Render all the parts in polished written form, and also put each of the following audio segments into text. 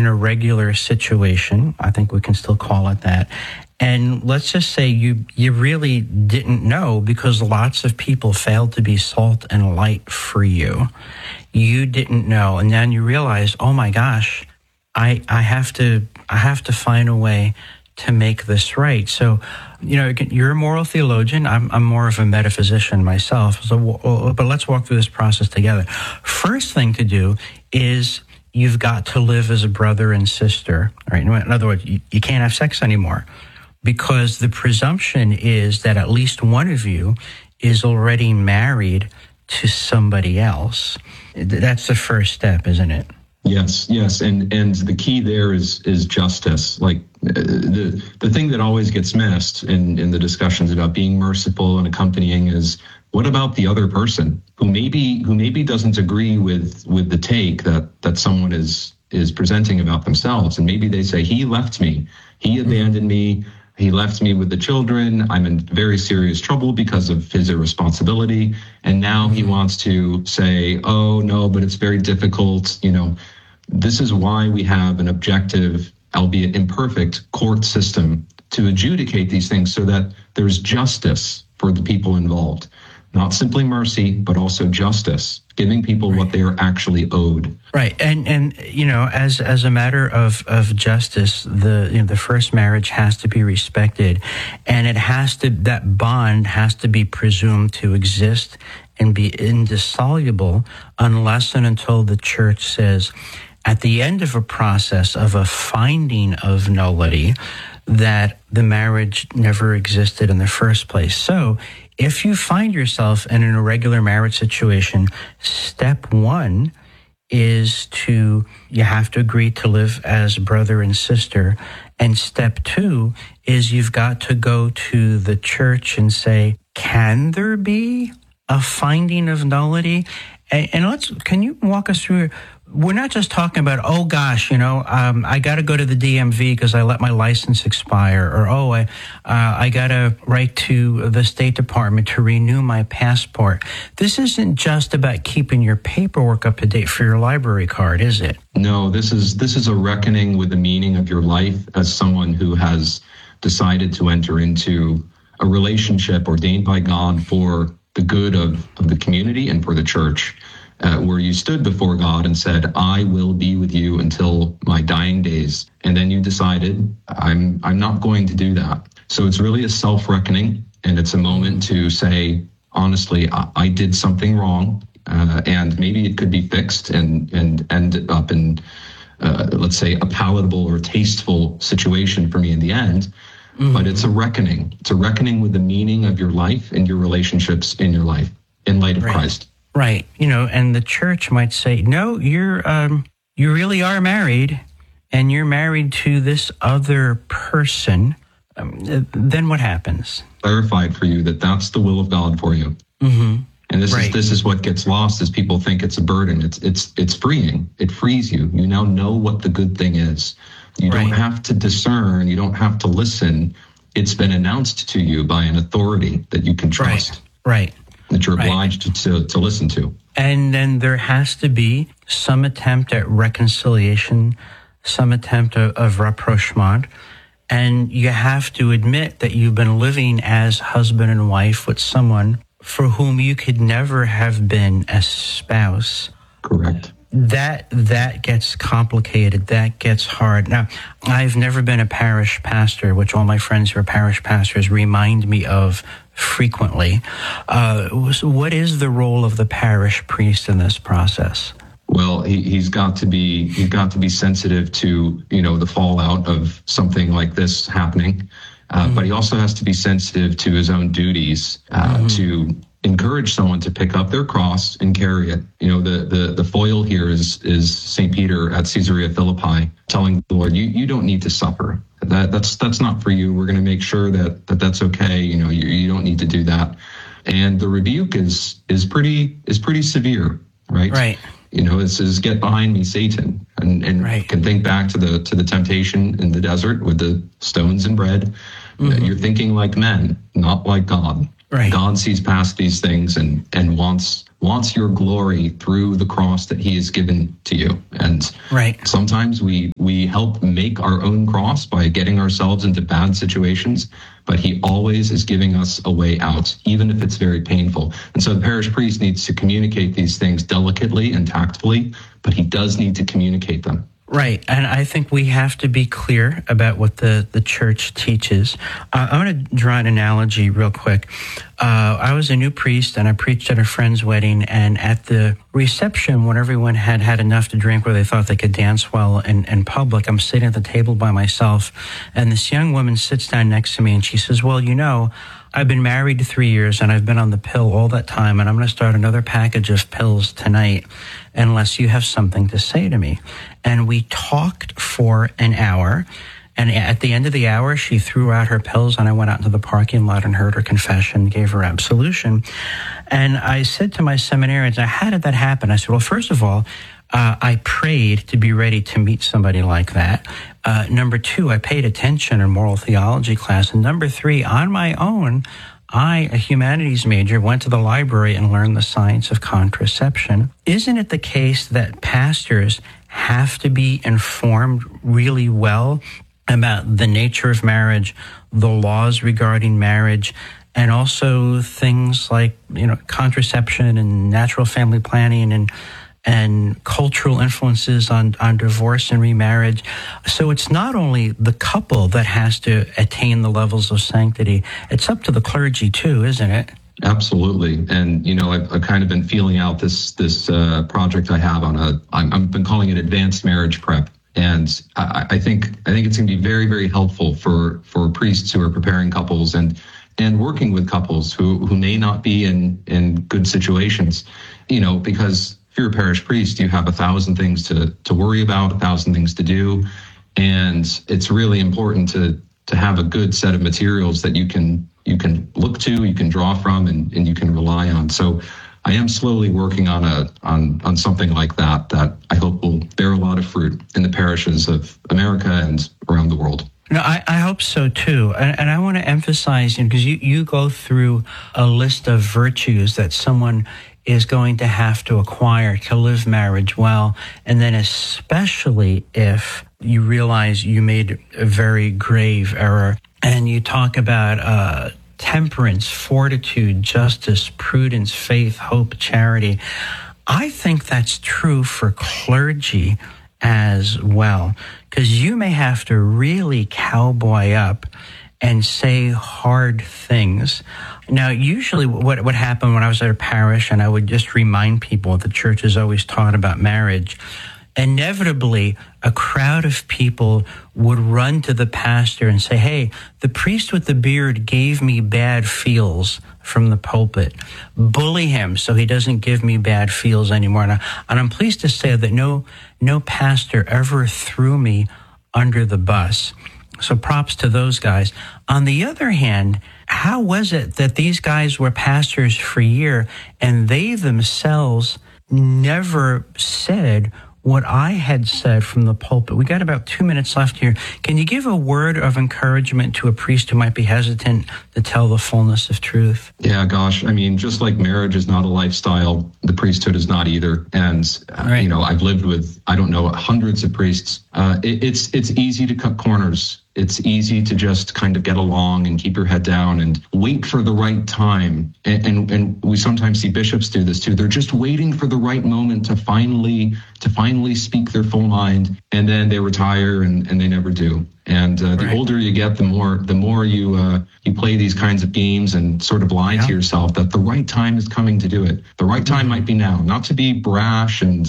an irregular situation. I think we can still call it that. And let's just say you really didn't know, because lots of people failed to be salt and light for you. You didn't know. And then you realize, oh my gosh, I have to find a way to make this right. So, you're a moral theologian. I'm more of a metaphysician myself. So, but let's walk through this process together. First thing to do is you've got to live as a brother and sister. All right. In other words, you can't have sex anymore, because the presumption is that at least one of you is already married to somebody else. That's the first step, isn't it? Yes. And the key there is justice. Like the thing that always gets missed in the discussions about being merciful and accompanying is, what about the other person who maybe doesn't agree with the take that someone is presenting about themselves? And maybe they say, he left me, he abandoned me, he left me with the children, I'm in very serious trouble because of his irresponsibility. And now he wants to say, oh no, but it's very difficult. This is why we have an objective, albeit imperfect, court system to adjudicate these things, so that there's justice for the people involved. Not simply mercy, but also justice, giving people what they are actually owed. Right. And as a matter of justice, the first marriage has to be respected, and that bond has to be presumed to exist and be indissoluble unless and until the church says, at the end of a process of a finding of nullity, that the marriage never existed in the first place. So if you find yourself in an irregular marriage situation, step one is you have to agree to live as brother and sister. And step two is you've got to go to the church and say, can there be a finding of nullity? And can you walk us through? We're not just talking about, oh gosh, I got to go to the DMV because I let my license expire, or I got to write to the State Department to renew my passport. This isn't just about keeping your paperwork up to date for your library card, is it? No, this is a reckoning with the meaning of your life as someone who has decided to enter into a relationship ordained by God for the good of the community and for the church. Where you stood before God and said, I will be with you until my dying days. And then you decided, I'm not going to do that. So it's really a self-reckoning, and it's a moment to say, honestly, I did something wrong, and maybe it could be fixed and end up in, let's say, a palatable or tasteful situation for me in the end. Mm-hmm. But it's a reckoning. It's a reckoning with the meaning of your life and your relationships in your life in light of Christ. Right. And the church might say, no, you really are married, and you're married to this other person. Then what happens? Clarified for you that that's the will of God for you. Mm-hmm. And this is what gets lost, is people think it's a burden. It's freeing. It frees you. You now know what the good thing is. You don't have to discern. You don't have to listen. It's been announced to you by an authority that you can trust. Right. That you're obliged to listen to. And then there has to be some attempt at reconciliation, some attempt of rapprochement. And you have to admit that you've been living as husband and wife with someone for whom you could never have been a spouse. Correct. That gets complicated. That gets hard. Now, I've never been a parish pastor, which all my friends who are parish pastors remind me of frequently. What is the role of the parish priest in this process? Well, he's got to be sensitive to the fallout of something like this happening, but he also has to be sensitive to his own duties to encourage someone to pick up their cross and carry it. The foil here is St. Peter at Caesarea Philippi telling the Lord, you don't need to suffer. That's not for you. We're going to make sure that's okay. You don't need to do that. And the rebuke is pretty severe, right? Right. It says, "Get behind me, Satan," and can think back to the temptation in the desert with the stones and bread. Mm-hmm. You're thinking like men, not like God. Right. God sees past these things and wants wants your glory through the cross that he has given to you. And sometimes we help make our own cross by getting ourselves into bad situations, but he always is giving us a way out, even if it's very painful. And so the parish priest needs to communicate these things delicately and tactfully, but he does need to communicate them. Right, and I think we have to be clear about what the church teaches. I want to draw an analogy real quick. I was a new priest, and I preached at a friend's wedding, and at the reception, when everyone had had enough to drink where they thought they could dance well in public, I'm sitting at the table by myself, and this young woman sits down next to me, and she says, well, you know, I've been married 3 years, and I've been on the pill all that time, and I'm going to start another package of pills tonight unless you have something to say to me. And we talked for an hour, and at the end of the hour, she threw out her pills, and I went out into the parking lot and heard her confession, gave her absolution. And I said to my seminarians, how did that happen? I said, well, first of all, I prayed to be ready to meet somebody like that. Number two, I paid attention in moral theology class. And number three, on my own, I, a humanities major, went to the library and learned the science of contraception. Isn't it the case that pastors have to be informed really well about the nature of marriage, the laws regarding marriage, and also things like, contraception and natural family planning and cultural influences on divorce and remarriage? So it's not only the couple that has to attain the levels of sanctity, it's up to the clergy too, isn't it? Absolutely. And, I've kind of been feeling out this project I have I've been calling it advanced marriage prep. And I think it's going to be very, very helpful for priests who are preparing couples and working with couples who may not be in good situations, because if you're a parish priest, you have 1,000 things to worry about, 1,000 things to do. And it's really important to have a good set of materials that you can look to, you can draw from, and you can rely on. So I am slowly working on something like that I hope will bear a lot of fruit in the parishes of America and around the world. No, I hope so too. And I want to emphasize, because you go through a list of virtues that someone is going to have to acquire to live marriage well. And then especially if you realize you made a very grave error, and you talk about temperance, fortitude, justice, prudence, faith, hope, charity. I think that's true for clergy as well, because you may have to really cowboy up and say hard things. Now, usually what happened when I was at a parish and I would just remind people the church has always taught about marriage, inevitably a crowd of people would run to the pastor and say, hey, the priest with the beard gave me bad feels from the pulpit. Bully him so he doesn't give me bad feels anymore. And I'm pleased to say that no pastor ever threw me under the bus. So props to those guys. On the other hand, how was it that these guys were pastors for a year and they themselves never said what I had said from the pulpit? We got about 2 minutes left here. Can you give a word of encouragement to a priest who might be hesitant to tell the fullness of truth? Yeah, gosh. I mean, just like marriage is not a lifestyle, the priesthood is not either. And, right. I've lived with, hundreds of priests. It's easy to cut corners. It's easy to just kind of get along and keep your head down and wait for the right time. And we sometimes see bishops do this too. They're just waiting for the right moment to finally speak their full mind, and then they retire and they never do. And the older you get, the more you play these kinds of games and sort of lie to yourself that the right time is coming to do it. The right time might be now, not to be brash and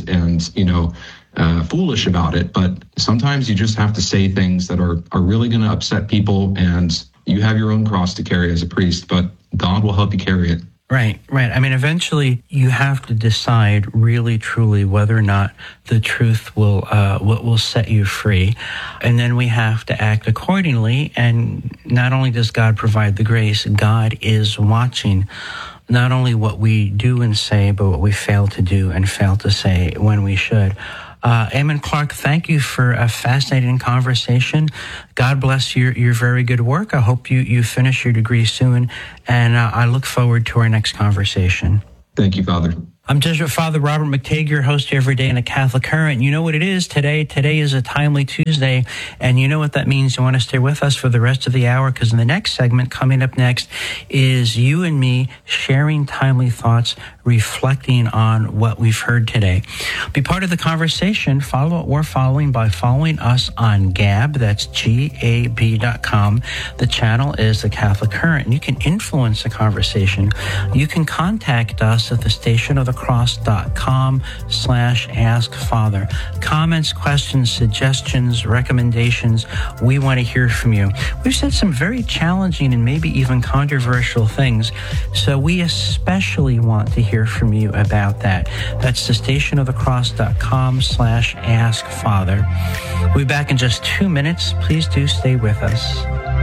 foolish about it, but sometimes you just have to say things that are really going to upset people, and you have your own cross to carry as a priest, but God will help you carry it. Right. I mean, eventually you have to decide really, truly whether or not the truth will set you free. And then we have to act accordingly. And not only does God provide the grace, God is watching not only what we do and say, but what we fail to do and fail to say when we should. Eamon Clark, thank you for a fascinating conversation. God bless your very good work. I hope you finish your degree soon, and I look forward to our next conversation. Thank you, Father. I'm Jesuit Father Robert McTague, your host every day in a Catholic Current. You know what it is today. Today is a Timely Tuesday, and you know what that means. You want to stay with us for the rest of the hour, because in the next segment, coming up next, is you and me sharing timely thoughts, reflecting on what we've heard today. Be part of the conversation. Follow what we're following by following us on Gab. That's GAB.com. The channel is the Catholic Current, and you can influence the conversation. You can contact us at the stationofthecross.com/askfather. Comments, questions, suggestions, recommendations. We want to hear from you. We've said some very challenging and maybe even controversial things, so we especially want to hear from you about that. That's the stationofthecross.com/askfather. We'll be back in just 2 minutes. Please do stay with us.